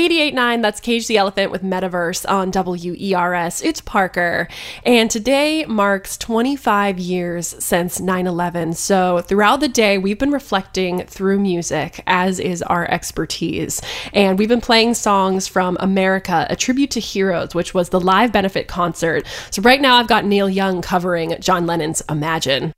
88.9, that's Cage the Elephant with Metaverse on WERS. It's Parker. And today marks 25 years since 9/11. So throughout the day, we've been reflecting through music, as is our expertise. And we've been playing songs from America, A Tribute to Heroes, which was the live benefit concert. So right now I've got Neil Young covering John Lennon's Imagine.